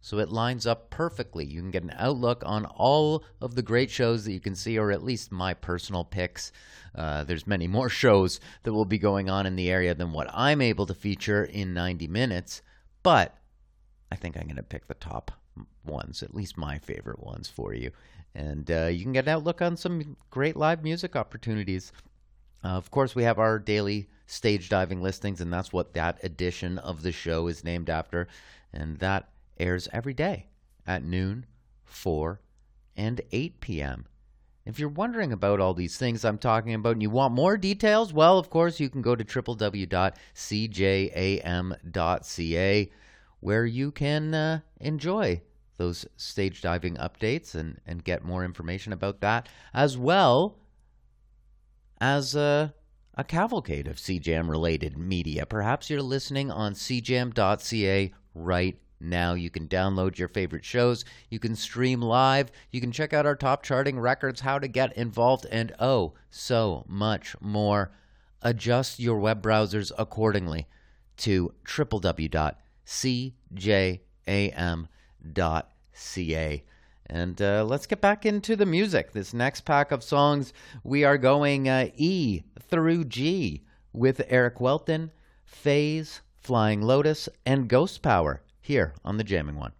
So it lines up perfectly. You can get an outlook on all of the great shows that you can see, or at least my personal picks. There's many more shows that will be going on in the area than what I'm able to feature in 90 minutes. But I think I'm going to pick the top ones, at least my favorite ones for you. And you can get an outlook on some great live music opportunities. Of course, we have our daily stage diving listings, and that's what that edition of the show is named after. And that airs every day at noon, 4, and 8 p.m. If you're wondering about all these things I'm talking about and you want more details, well, of course, you can go to www.cjam.ca, where you can enjoy those stage diving updates and get more information about that, as well as a cavalcade of CJAM-related media. Perhaps you're listening on cjam.ca right now. You can download your favorite shows. You can stream live. You can check out our top charting records, how to get involved, and oh, so much more. Adjust your web browsers accordingly to www.cjam.ca. And let's get back into the music. This next pack of songs, we are going E through G with Eric Welton, Phase, Flying Lotus, and Ghost Power here on The Jamming One.